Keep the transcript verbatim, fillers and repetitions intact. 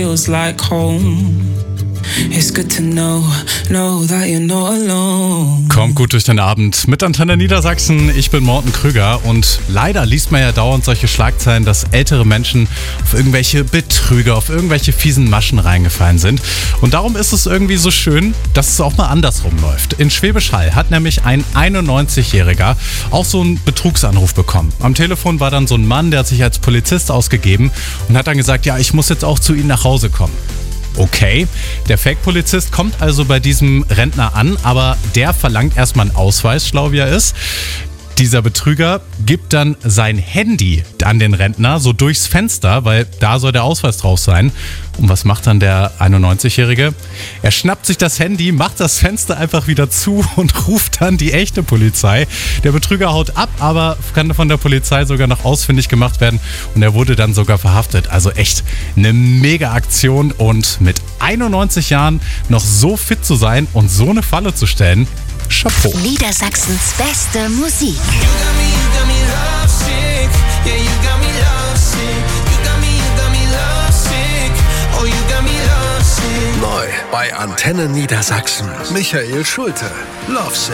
feels like home. It's good to know, know that you're not alone. Kommt gut durch den Abend mit Antenne Niedersachsen. Ich bin Morten Krüger und leider liest man ja dauernd solche Schlagzeilen, dass ältere Menschen auf irgendwelche Betrüger, auf irgendwelche fiesen Maschen reingefallen sind. Und darum ist es irgendwie so schön, dass es auch mal andersrum läuft. In Schwäbisch Hall hat nämlich ein einundneunzigjähriger auch so einen Betrugsanruf bekommen. Am Telefon war dann so ein Mann, der hat sich als Polizist ausgegeben und hat dann gesagt, ja, ich muss jetzt auch zu Ihnen nach Hause kommen. Okay, der Fake-Polizist kommt also bei diesem Rentner an, aber der verlangt erstmal einen Ausweis, schlau wie er ist. Dieser Betrüger gibt dann sein Handy an den Rentner, so durchs Fenster, weil da soll der Ausweis drauf sein. Und was macht dann der einundneunzigjährige? Er schnappt sich das Handy, macht das Fenster einfach wieder zu und ruft dann die echte Polizei. Der Betrüger haut ab, aber kann von der Polizei sogar noch ausfindig gemacht werden und er wurde dann sogar verhaftet. Also echt eine mega Aktion und mit einundneunzig Jahren noch so fit zu sein und so eine Falle zu stellen, Chapeau. Niedersachsens beste Musik. Neu bei Antenne Niedersachsen. Michael Schulte. Love Sick.